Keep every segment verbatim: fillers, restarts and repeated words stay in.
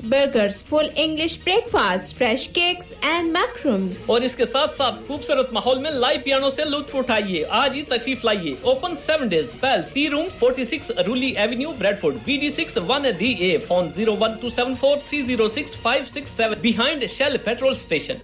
burgers, full English breakfast, fresh cakes and macarons. और इसके साथ-साथ खूबसूरत माहौल में लाइव पियानो से लुत्फ उठाइए. आज ही तशरीफ लाइए. Open seven days. Palace Tea Room, forty-six Rulli Avenue, Bradford, B D six one D A. Phone zero one two seven four three zero six five six seven. Behind Shell Petrol Station.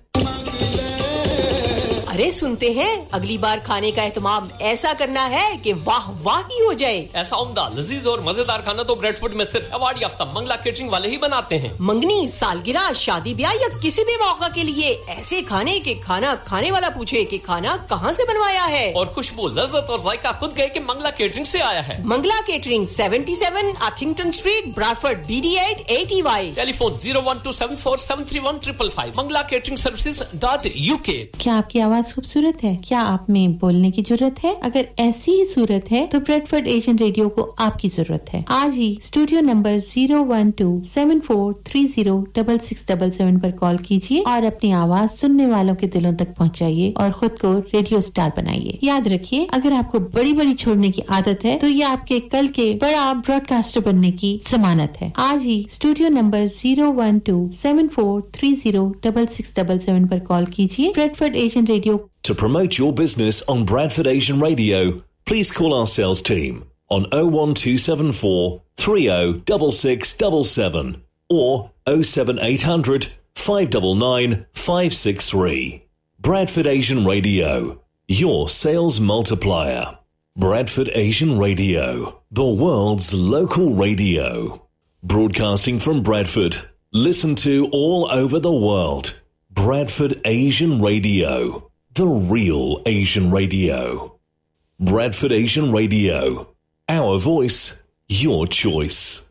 अरे सुनते हैं अगली बार खाने का एहतमाम ऐसा करना है कि वाह वाह ही हो जाए. ऐसा उम्दा लजीज और मजेदार खाना तो ब्रेडफोर्ड में सिर्फ अवार्ड याफ्ता मंगला केटरिंग वाले ही बनाते हैं. मंगनी, सालगिरह, शादी ब्याह या किसी भी मौका के लिए ऐसे खाने के खाना खाने वाला पूछे कि खाना कहां से बनवाया है. और खुशबू, लज्जत और जायका खुद गए कि मंगला केटरिंग से आया है. Mangla catering, seventy-seven Arthington Street, Bradford, B D eight eight E Y. Telephone zero one two seven four seven three one five five. Mangla catering services dot U K. क्या आपकी आवाज खूबसूरत है? क्या आप में बोलने की जरूरत है? अगर ऐसी ही सूरत है तो ब्रेडफोर्ड एशियन रेडियो को आपकी जरूरत है. आज ही studio number zero one two seven four three zero six six seven seven पर कॉल कीजिए और अपनी आवाज सुनने वालों के दिलों तक पहुंचाइए और खुद को रेडियो स्टार बनाइए. याद रखिए, अगर आपको बड़ी बड़ी छोड़ने की आदत है तो ये आपके कल के बड़ा ब्रॉडकास्टर बनने की जमानत है. आज ही studio number zero one two seven four three zero six six seven seven पर कॉल कीजिए. Bradford Asian radio. To promote your business on Bradford Asian Radio, please call our sales team on oh one two seven four three oh six six seven seven or oh seven eight hundred five nine nine five six three. Bradford Asian Radio, your sales multiplier. Bradford Asian Radio, the world's local radio. Broadcasting from Bradford, listen to all over the world. Bradford Asian Radio. The real Asian radio. Bradford Asian Radio. Our voice, your choice.